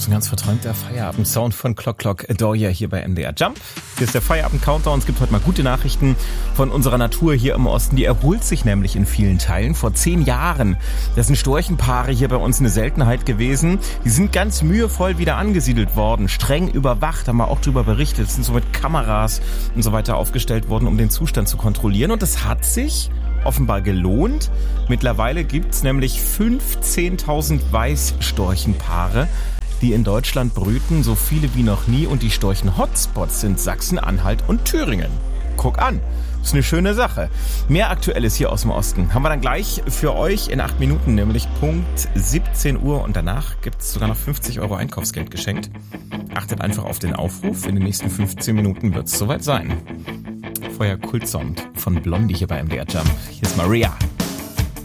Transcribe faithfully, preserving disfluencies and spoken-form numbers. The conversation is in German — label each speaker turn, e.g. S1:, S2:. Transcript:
S1: ein ganz verträumter Feierabend-Sound von Clock Clock Adore hier bei M D R Jump. Hier ist der Feierabend-Countdown. Es gibt heute mal gute Nachrichten von unserer Natur hier im Osten. Die erholt sich nämlich in vielen Teilen. Vor zehn Jahren, das sind Storchenpaare hier bei uns eine Seltenheit gewesen. Die sind ganz mühevoll wieder angesiedelt worden, streng überwacht, haben wir auch drüber berichtet, sind so mit Kameras und so weiter aufgestellt worden, um den Zustand zu kontrollieren. Und das hat sich offenbar gelohnt. Mittlerweile gibt's nämlich fünfzehntausend Weißstorchenpaare, die in Deutschland brüten, so viele wie noch nie. Und die Storchen-Hotspots sind Sachsen-Anhalt und Thüringen. Guck an, ist eine schöne Sache. Mehr Aktuelles hier aus dem Osten haben wir dann gleich für euch in acht Minuten, nämlich Punkt siebzehn Uhr. Und danach gibt's sogar noch fünfzig Euro Einkaufsgeld geschenkt. Achtet einfach auf den Aufruf. In den nächsten fünfzehn Minuten wird's soweit sein. Vorher Kultsound von Blondie hier bei M D R Jump. Hier ist Maria.